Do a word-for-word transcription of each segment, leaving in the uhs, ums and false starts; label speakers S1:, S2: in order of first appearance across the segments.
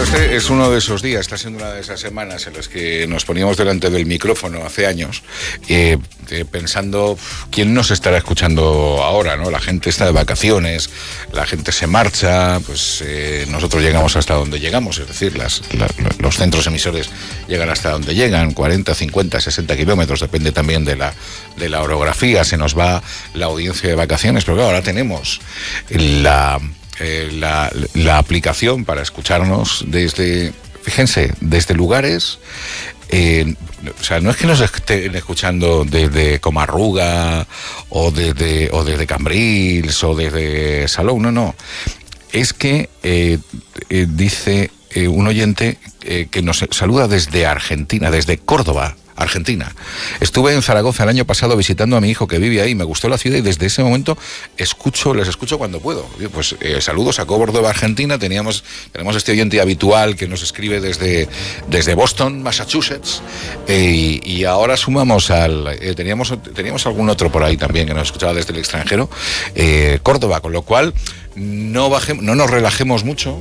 S1: Este es uno de esos días, está siendo una de esas semanas en las que nos poníamos delante del micrófono hace años, eh, eh, pensando quién nos estará escuchando ahora, ¿no? La gente está de vacaciones, la gente se marcha, pues eh, nosotros llegamos hasta donde llegamos, es decir, las, la, los centros emisores llegan hasta donde llegan, cuarenta, cincuenta, sesenta kilómetros, depende también de la, de la orografía, se nos va la audiencia de vacaciones, pero claro, ahora tenemos la... Eh, la, la aplicación para escucharnos desde, fíjense, desde lugares, eh, o sea, no es que nos estén escuchando desde Comarruga o desde, o desde Cambrils o desde Salou, no, no, es que eh, eh, dice eh, un oyente eh, que nos saluda desde Argentina, desde Córdoba, Argentina. Estuve en Zaragoza el año pasado visitando a mi hijo que vive ahí, me gustó la ciudad y desde ese momento escucho, les escucho cuando puedo. Pues eh, saludos a Córdoba, Argentina. Teníamos, tenemos este oyente habitual que nos escribe desde, desde Boston, Massachusetts, eh, y, y ahora sumamos al, eh, teníamos, teníamos algún otro por ahí también que nos escuchaba desde el extranjero, eh, Córdoba, con lo cual no, bajemos, no nos relajemos mucho.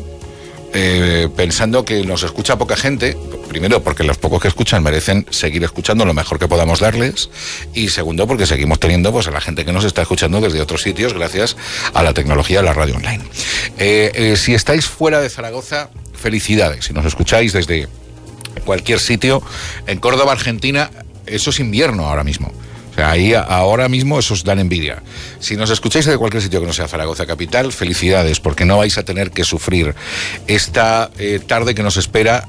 S1: Eh, pensando que nos escucha poca gente, primero porque los pocos que escuchan merecen seguir escuchando lo mejor que podamos darles, y segundo porque seguimos teniendo pues a la gente que nos está escuchando desde otros sitios gracias a la tecnología de la radio online. Eh, eh, si estáis fuera de Zaragoza, felicidades. Si nos escucháis desde cualquier sitio, en Córdoba, Argentina, eso es invierno ahora mismo. O sea, ahí ahora mismo eso os dan envidia. Si nos escucháis de cualquier sitio que no sea Zaragoza capital, felicidades, porque no vais a tener que sufrir esta eh, tarde que nos espera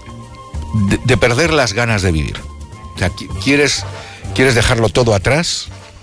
S1: de, de perder las ganas de vivir. O sea, ¿quieres, quieres dejarlo todo atrás?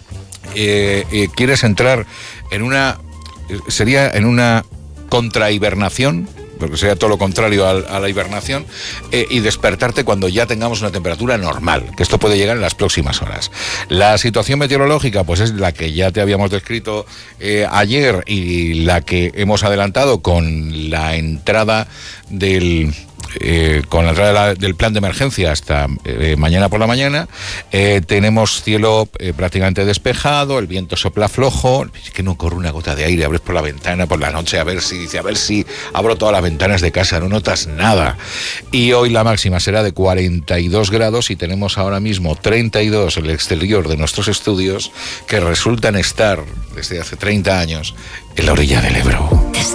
S1: Eh, eh, ¿Quieres entrar en una... sería en una contrahibernación? Porque sería todo lo contrario a, a la hibernación, eh, y despertarte cuando ya tengamos una temperatura normal, que esto puede llegar en las próximas horas. La situación meteorológica pues es la que ya te habíamos descrito eh, ayer y la que hemos adelantado con la entrada del... Eh, con la entrada de la, del plan de emergencia hasta eh, mañana por la mañana. Eh, tenemos cielo eh, prácticamente despejado, el viento sopla flojo, es que no corre una gota de aire, abres por la ventana por la noche a ver si, dice, a ver si abro todas las ventanas de casa, no notas nada. Y hoy la máxima será de cuarenta y dos grados y tenemos ahora mismo treinta y dos en el exterior de nuestros estudios, que resultan estar desde hace treinta años en la orilla del Ebro.